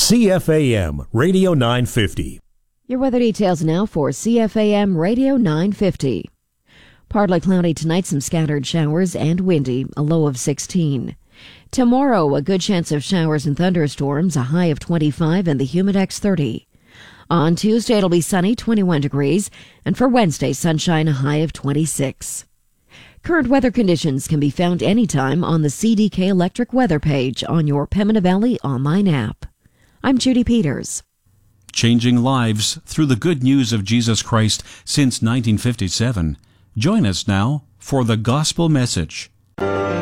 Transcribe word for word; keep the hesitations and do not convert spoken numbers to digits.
C F A M Radio nine fifty. Your weather details now for C F A M Radio nine fifty. Partly cloudy tonight, some scattered showers and windy, a low of sixteen. Tomorrow, a good chance of showers and thunderstorms, a high of twenty-five and the humidex thirty. On Tuesday, it'll be sunny, twenty-one degrees, and for Wednesday, sunshine, a high of twenty-six. Current weather conditions can be found anytime on the C D K Electric weather page on your Pembina Valley online app. I'm Judy Peters. Changing lives through the good news of Jesus Christ since nineteen fifty-seven. Join us now for the Gospel Message.